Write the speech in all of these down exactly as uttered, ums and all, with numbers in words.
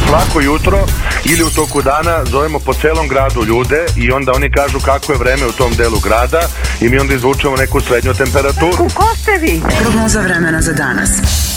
svako jutro ili u toku dana zovemo po celom gradu ljude i onda oni kažu kako je vreme u tom delu grada i mi onda izvučemo neku srednju temperaturu. Ko ste vi? Prognoza vremena za danas.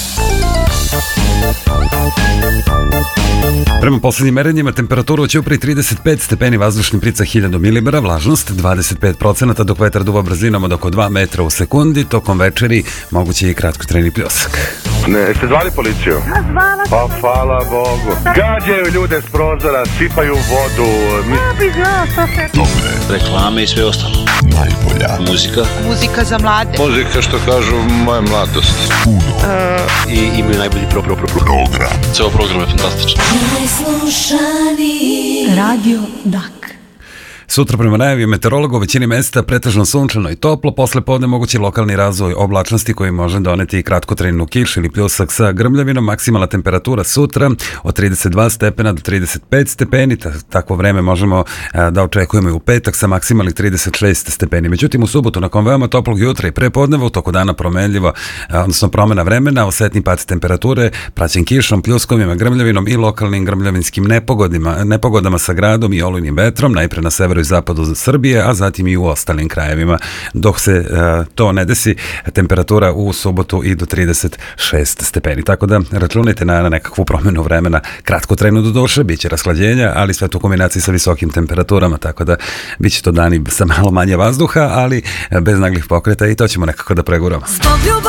Prema poslednjim merenjima temperaturu će upri trideset pet stepeni, vazdušni pritisak hiljadu milibara, vlažnost dvadeset pet procenata, dok vetar duva brzinom od oko dva metra u sekundi. Tokom večeri moguće i kratkotrajni pljusak. Ne, jeste zvali policiju? Ja zvala Pa hvala Bogu. Gađaju ljude s prozora, sipaju vodu. Mi... Ja bi znao što se... Dobre. Reklame i sve ostalo. Najbolja. Muzika. Muzika za mlade. Muzika što kažu moja mladost. Puno. Uh, I imaju najbolji pro, pro, pro, pro. Program. Ceo program je fantastičan. Radio Dak. Sutra prema najavi meteorologa u većini mesta pretežno sunčano i toplo, posle podne mogući lokalni razvoj oblačnosti koji može doneti i kratkotrajnu kišu ili pljusak sa grmljavinom. Maksimalna temperatura sutra od trideset dva stepena do trideset pet stepeni, takvo vreme možemo da očekujemo i u petak sa maksimalnih trideset šest stepeni. Međutim, u subotu nakon veoma toplog jutra i prepodneva u toku dana promenljivo, odnosno promena vremena, osetni pad temperature praćen kišom, pljuskovima, grmljavinom i lokalnim grmljavinskim nepogodima, nepogodama sa gradom i olujnim vetrom, najpre na severu i zapadu Srbije, a zatim i u ostalim krajevima. Dok se uh, to ne desi, temperatura u subotu i do trideset šest stepeni. Tako da računajte na, na nekakvu promenu vremena, kratkotrajno do duše, bit će rashlađenja, ali sve to u kombinaciji sa visokim temperaturama, tako da bit će to dani sa malo manje vazduha, ali bez naglih pokreta i to ćemo nekako da preguramo.